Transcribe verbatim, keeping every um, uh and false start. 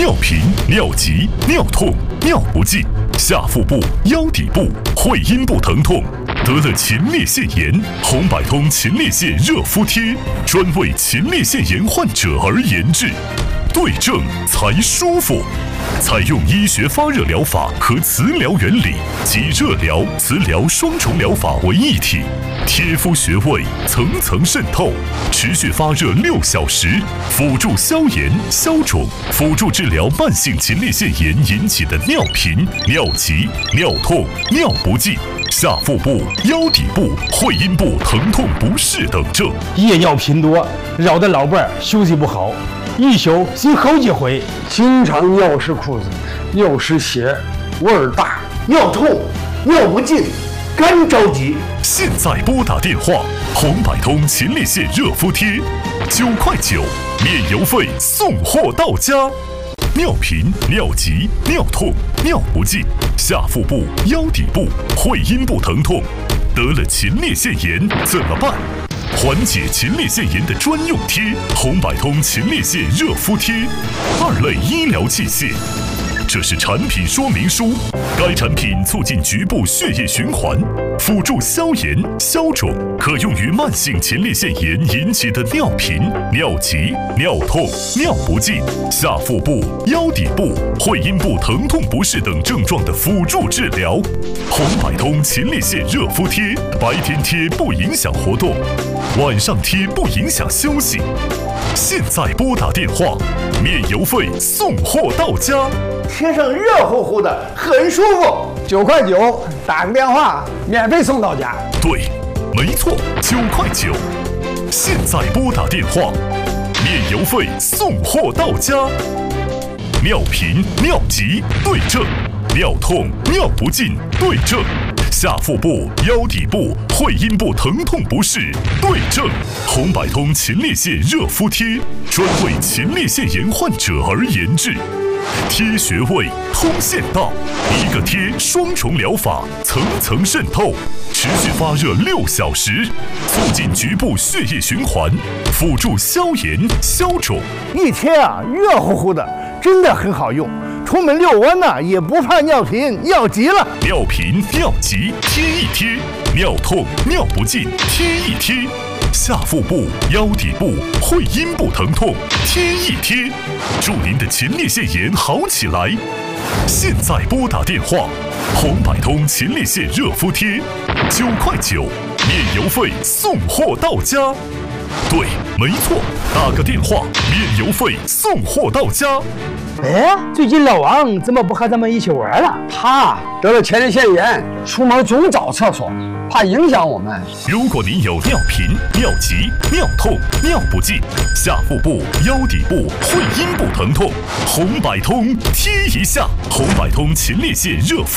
尿频、尿急、尿痛、尿不尽，下腹部、腰底部、会阴部疼痛，得了前列腺炎，红百通前列腺热敷贴专为前列腺炎患者而研制，对症才舒服。采用医学发热疗法和磁疗原理及热疗、磁疗双重疗法为一体，贴敷穴位层层渗透，持续发热六小时，辅助消炎消肿，辅助治疗慢性前列腺炎引起的尿频、尿急、尿痛、尿不尽、下腹部、腰底部、会阴部疼痛不适等症。 夜尿频多，扰得老伴儿休息不好，一宿醒好几回， 经常尿湿裤子、尿湿鞋，味儿大、尿痛、尿不尽，干着急。 现在拨打电话，红百通前列腺热敷贴，九块九，免邮费送货到家。尿频、尿急、尿痛、尿不尽，下腹部、腰底部、会阴部疼痛，得了前列腺炎怎么办？缓解前列腺炎的专用贴——红百通前列腺热敷贴，二类医疗器械。这是产品说明书。该产品促进局部血液循环，辅助消炎消肿，可用于慢性前列腺炎引起的尿频、尿急、尿痛、尿不尽、下腹部、腰底部、会阴部疼痛不适等症状的辅助治疗。红百通前列腺热敷贴，白天贴不影响活动，晚上贴不影响休息。现在拨打电话，免邮费送货到家。 贴上热乎乎的，很舒服。 九块九，打个电话，免费送到家。 对，没错，九块九。现在拨打电话，免邮费送货到家。尿频、尿急对症，尿痛、尿不尽对症，下腹部、腰底部、会阴部疼痛不适对症。红百通前列腺热敷贴，专为前列腺炎患者而研制。贴穴位通线道，一个贴双重疗法，层层渗透，持续发热六小时，促进局部血液循环，辅助消炎消肿。 一贴啊，热乎乎的，真的很好用。出门遛弯呢、啊，也不怕尿频尿急了。 尿频、尿急贴一贴，尿痛、尿不尽贴一贴。下腹部、腰底部、会阴部疼痛贴一贴，祝您的前列腺炎好起来。现在拨打电话，红百通前列腺热敷贴，九块九，免邮费送货到家。对，没错，打个电话，免邮费送货到家。 哎，最近老王怎么不和咱们一起玩了？ 他得了前列腺炎，出门总找厕所，怕影响我们。 如果您有尿频、尿急、尿痛、尿不尽、下腹部、腰底部、会阴部疼痛，红百通贴一下。红百通前列腺热敷